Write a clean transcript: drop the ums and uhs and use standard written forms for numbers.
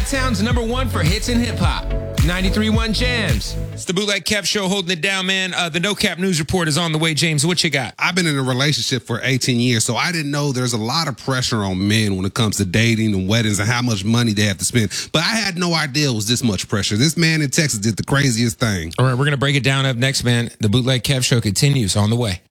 Chi-Town's #1 for hits and hip hop. 93.1 Jams. It's the Bootleg Kev Show holding it down, man. The No Cap News Report is on the way. James, what you got? I've been in a relationship for 18 years, so I didn't know there's a lot of pressure on men when it comes to dating and weddings and how much money they have to spend. But I had no idea it was this much pressure. This man in Texas did the craziest thing. All right, we're going to break it down up next, man. The Bootleg Kev Show continues on the way.